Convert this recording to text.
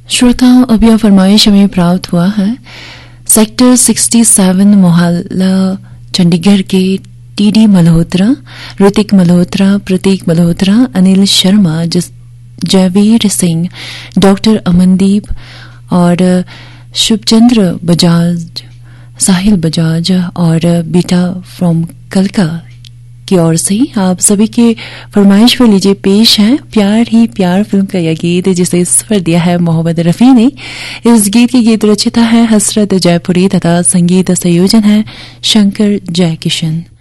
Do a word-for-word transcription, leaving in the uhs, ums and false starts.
श्रोताओं, अब यह फरमाइश हमें प्राप्त हुआ है सेक्टर सड़सठ मोहल्ला चंडीगढ़ के टीडी मल्होत्रा, ऋतिक मल्होत्रा, प्रतीक मल्होत्रा, अनिल शर्मा, जयवीर सिंह, डॉक्टर अमनदीप और शुभचंद्र बजाज, साहिल बजाज और बीटा फ्रॉम कलका की ओर से आप सभी के फरमाइश पर लीजिए पेश है प्यार ही प्यार फिल्म का यह गीत, जिसे स्वर दिया है मोहम्मद रफी ने। इस गीत की गीत रचिता है हसरत जयपुरी तथा संगीत संयोजन है शंकर जयकिशन।